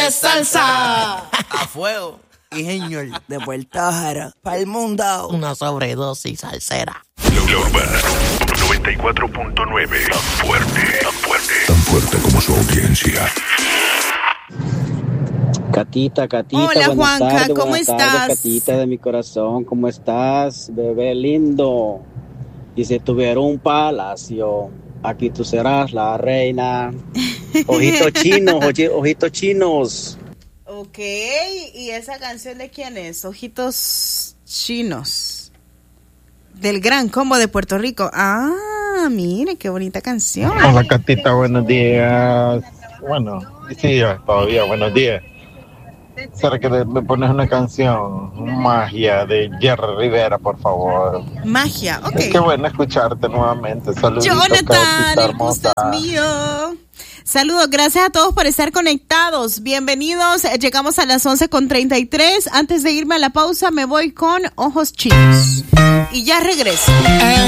es salsa. A fuego. Y señor. De Puerto Jara para el mundo. Una sobredosis salsera. La Urbana 94.9. Tan fuerte, tan fuerte. Tan fuerte como su audiencia. Catita, Hola, Juanca, tardes, ¿cómo estás? Catita de mi corazón, ¿cómo estás, bebé lindo? Y si tuviera un palacio, aquí tú serás la reina. Ojitos chinos, ojitos chinos. Ok, ¿y esa canción de quién es? Ojitos chinos. Del Gran Combo de Puerto Rico. Ah, mire, qué bonita canción. Hola, Catita, buenos días. Bueno, sí, todavía, buenos días. ¿Será que me pones una canción? Magia de Jerry Rivera, por favor. Magia, ok. Qué bueno escucharte nuevamente. Saludos. Jonathan, el gusto es mío. Saludos, gracias a todos por estar conectados. Bienvenidos, llegamos a las 11:33. Antes de irme a la pausa, me voy con Ojos Chinos. Y ya regreso.